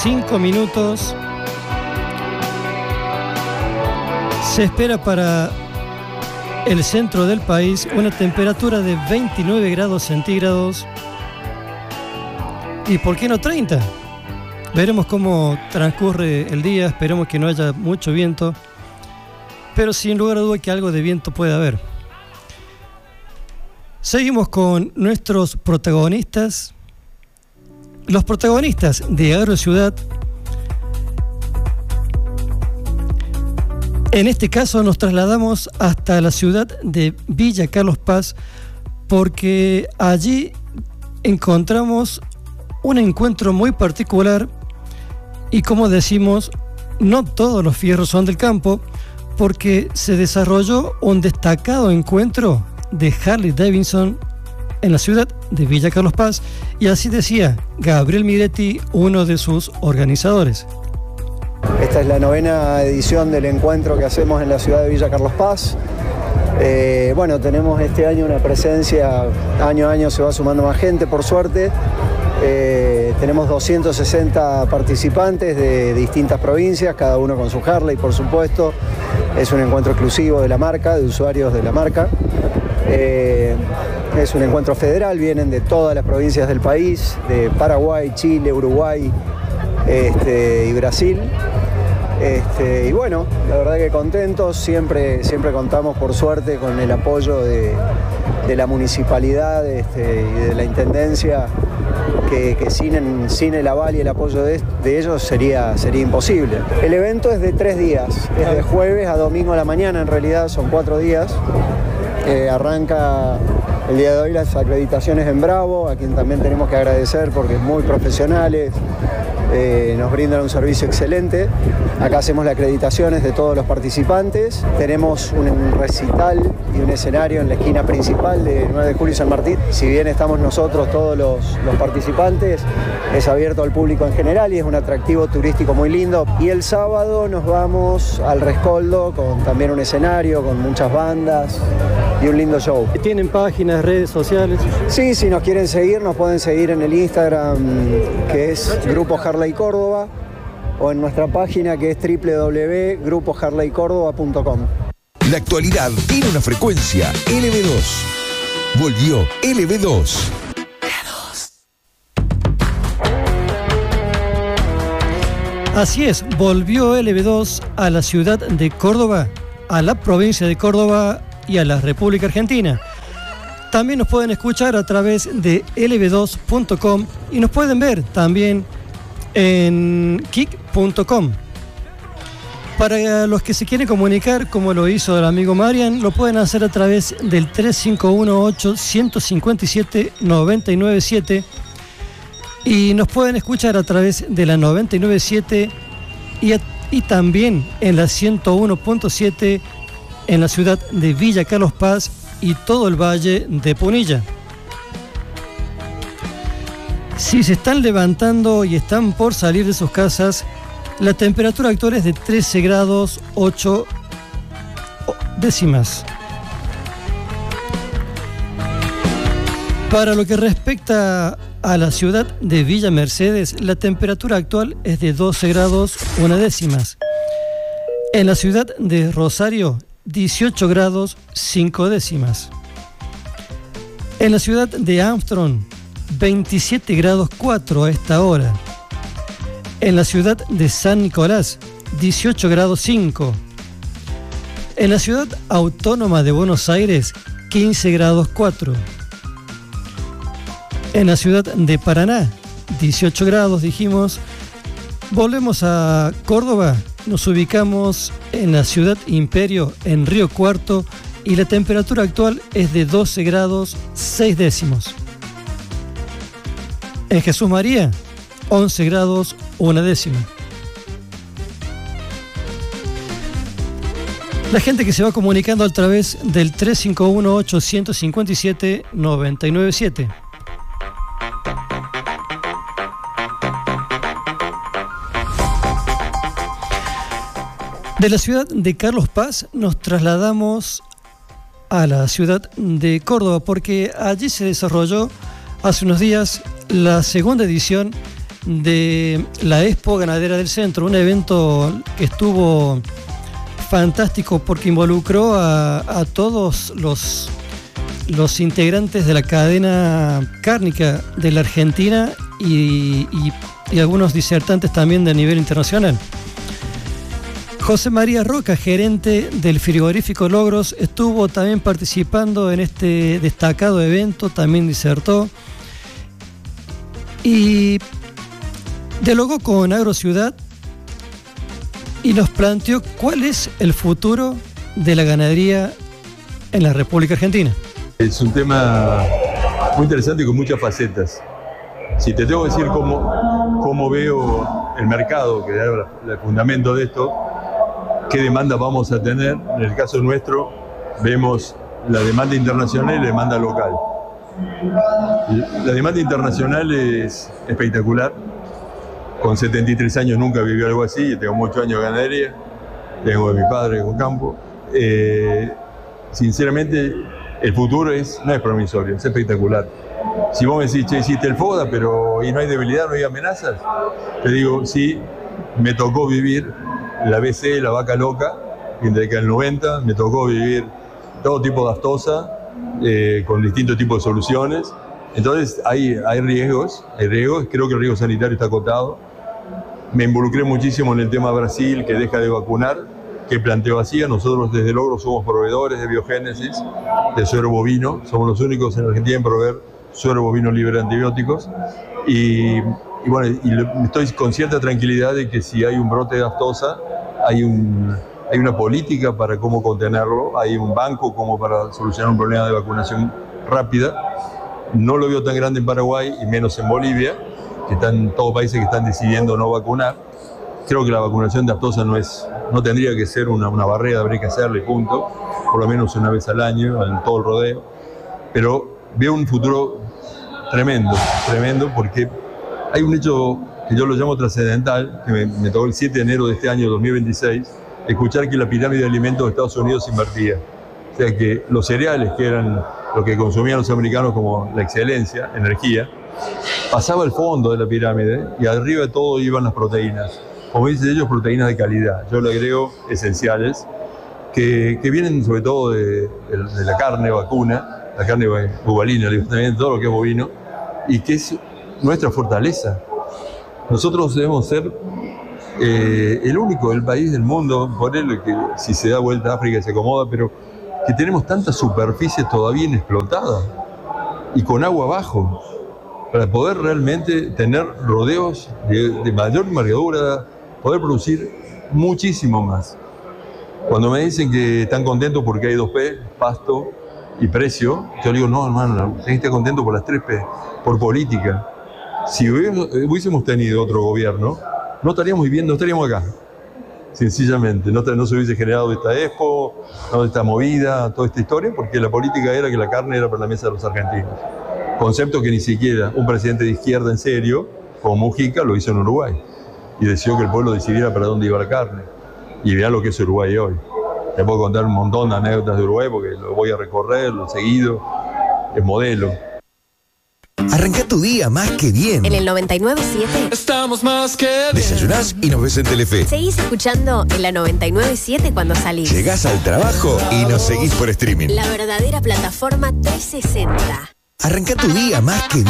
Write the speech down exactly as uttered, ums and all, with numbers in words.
Cinco minutos. Se espera para el centro del país una temperatura de veintinueve grados centígrados. ¿Y por qué no treinta? Veremos cómo transcurre el día. Esperemos que no haya mucho viento, pero sin lugar a duda que algo de viento puede haber. Seguimos con nuestros protagonistas. Los protagonistas de Agrociudad. En este caso nos trasladamos hasta la ciudad de Villa Carlos Paz, porque allí encontramos un encuentro muy particular y, como decimos, no todos los fierros son del campo, porque se desarrolló un destacado encuentro de Harley Davidson en la ciudad de Villa Carlos Paz, y así decía Gabriel Miretti, uno de sus organizadores. Esta es la novena edición del encuentro que hacemos en la ciudad de Villa Carlos Paz. Eh, bueno, tenemos este año una presencia, año a año se va sumando más gente, por suerte. Eh, tenemos doscientos sesenta participantes de distintas provincias, cada uno con su Harley, por supuesto. Es un encuentro exclusivo de la marca, de usuarios de la marca. Eh, es un encuentro federal, vienen de todas las provincias del país, de Paraguay, Chile, Uruguay este, y Brasil. Este, y bueno, la verdad que contentos, siempre, siempre contamos por suerte con el apoyo de, de la municipalidad este, y de la intendencia, que, que sin, sin el aval y el apoyo de, de ellos sería, sería imposible. El evento es de tres días, es de jueves a domingo a la mañana, en realidad son cuatro días. Eh, arranca el día de hoy las acreditaciones en Bravo, a quien también tenemos que agradecer porque es muy profesionales. Eh, nos brindan un servicio excelente. Acá hacemos las acreditaciones de todos los participantes. Tenemos un recital y un escenario en la esquina principal de nueve de julio y San Martín. Si bien estamos nosotros todos los, los participantes, es abierto al público en general y es un atractivo turístico muy lindo. Y el sábado nos vamos al Rescoldo con también un escenario, con muchas bandas y un lindo show. ¿Tienen páginas, redes sociales? Sí, si nos quieren seguir, nos pueden seguir en el Instagram, que es Grupo Harley Córdoba, o en nuestra página, que es doble u doble u doble u punto grupo harley córdoba punto com. La actualidad tiene una frecuencia, L B dos. Volvió L B dos. Así es, volvió L B dos a la ciudad de Córdoba, a la provincia de Córdoba y a la República Argentina. También nos pueden escuchar a través de L B dos punto com y nos pueden ver también en kik punto com. Para los que se quieren comunicar, como lo hizo el amigo Marian, lo pueden hacer a través del tres cinco uno ocho, uno cinco siete, nueve nueve siete, y nos pueden escuchar a través de la noventa y nueve punto siete y, y también en la ciento uno punto siete en la ciudad de Villa Carlos Paz y todo el valle de Punilla. Si se están levantando y están por salir de sus casas, la temperatura actual es de trece grados ocho décimas. Para lo que respecta a la ciudad de Villa Mercedes, la temperatura actual es de doce grados una décimas. En la ciudad de Rosario, dieciocho grados cinco décimas. En la ciudad de Armstrong, veintisiete grados cuatro a esta hora. En la ciudad de San Nicolás, dieciocho grados cinco. En la ciudad autónoma de Buenos Aires, quince grados cuatro. En la ciudad de Paraná, dieciocho grados, dijimos. Volvemos a Córdoba, nos ubicamos en la ciudad Imperio, en Río Cuarto, y la temperatura actual es de doce grados seis décimos. En Jesús María, once grados una décima. La gente que se va comunicando a través del tres cinco uno ocho, uno cinco siete, nueve nueve siete. De la ciudad de Carlos Paz nos trasladamos a la ciudad de Córdoba, porque allí se desarrolló hace unos días la segunda edición de la Expo Ganadera del Centro, un evento que estuvo fantástico porque involucró a, a todos los, los integrantes de la cadena cárnica de la Argentina y, y, y algunos disertantes también de nivel internacional. José María Roca, gerente del frigorífico Logros, estuvo también participando en este destacado evento, también disertó y dialogó con AgroCiudad y nos planteó cuál es el futuro de la ganadería en la República Argentina. Es un tema muy interesante y con muchas facetas. Si te tengo que decir cómo, cómo veo el mercado, que es el fundamento de esto, qué demanda vamos a tener, en el caso nuestro vemos la demanda internacional y la demanda local. La demanda internacional es espectacular. Con setenta y tres años nunca viví algo así, tengo muchos años de ganadería, tengo de mi padre con campo. Eh, sinceramente, el futuro es, no es promisorio, es espectacular. Si vos me decís, che, hiciste el FODA, pero y no hay debilidad, no hay amenazas, te digo, sí, me tocó vivir la B C, la vaca loca, en la década del noventa, me tocó vivir todo tipo de aftosa, eh, con distintos tipos de soluciones. Entonces hay, hay riesgos, hay riesgos, creo que el riesgo sanitario está acotado. Me involucré muchísimo en el tema Brasil, que deja de vacunar, que planteo hacía. Nosotros desde Logros somos proveedores de biogénesis, de suero bovino, somos los únicos en Argentina en proveer suero bovino libre de antibióticos. Y, y bueno, y lo, estoy con cierta tranquilidad de que si hay un brote de aftosa, hay, un, hay una política para cómo contenerlo, hay un banco como para solucionar un problema de vacunación rápida. No lo veo tan grande en Paraguay y menos en Bolivia, que están todos países que están decidiendo no vacunar. Creo que la vacunación de aftosa no, es, no tendría que ser una, una barrera, habría que hacerle, punto, por lo menos una vez al año, en todo el rodeo. Pero veo un futuro tremendo, tremendo, porque hay un hecho que yo lo llamo trascendental, que me, me tocó el siete de enero de este año dos mil veintiséis, escuchar que la pirámide de alimentos de Estados Unidos se invertía. O sea que los cereales, que eran lo que consumían los americanos como la excelencia, energía, pasaba el fondo de la pirámide y arriba de todo iban las proteínas. Como dicen ellos, proteínas de calidad. Yo le agrego esenciales, que, que vienen sobre todo de, de, de la carne vacuna, la carne bubalina, también todo lo que es bovino, y que es nuestra fortaleza. Nosotros debemos ser eh, el único, el país del mundo, por él, que si se da vuelta a África se acomoda, pero que tenemos tantas superficies todavía inexplotadas y con agua abajo, para poder realmente tener rodeos de, de mayor envergadura, poder producir muchísimo más. Cuando me dicen que están contentos porque hay dos P, pasto y precio, yo digo, no, hermano, tenés que estar contento por las tres P, por política. Si hubiésemos tenido otro gobierno, no estaríamos viviendo, no estaríamos acá. Sencillamente, no, no se hubiese generado esta expo, no esta movida, toda esta historia, porque la política era que la carne era para la mesa de los argentinos. Concepto que ni siquiera un presidente de izquierda en serio, como Mujica, lo hizo en Uruguay. Y decidió que el pueblo decidiera para dónde iba la carne. Y vean lo que es Uruguay hoy. Les puedo contar un montón de anécdotas de Uruguay porque lo voy a recorrer, lo he seguido, es modelo. Arranca tu día más que bien. En el noventa y nueve punto siete estamos más que bien. Desayunás y nos ves en Telefe. Seguís escuchando en la noventa y nueve punto siete cuando salís. Llegás al trabajo y nos seguís por streaming. La verdadera plataforma trescientos sesenta. Arranca tu día más que bien.